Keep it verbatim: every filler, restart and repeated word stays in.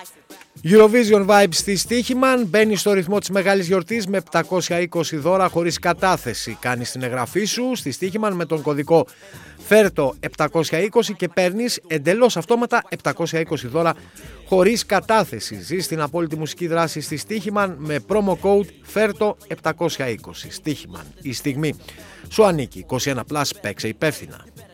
Eurovision Vibes στη Στίχημαν μπαίνει στο ρυθμό της μεγάλης γιορτής με επτακόσια είκοσι δώρα χωρίς κατάθεση. Κάνεις την εγγραφή σου στη Στίχημαν με τον κωδικό Φέρτο επτακόσια είκοσι και παίρνεις εντελώς αυτόματα επτακόσια είκοσι δώρα χωρίς κατάθεση. Ζεις την απόλυτη μουσική δράση στη Στίχημαν με promo code Φέρτο επτακόσια είκοσι. Στίχημαν, η στιγμή σου ανήκει. είκοσι ένα συν, παίξε υπεύθυνα.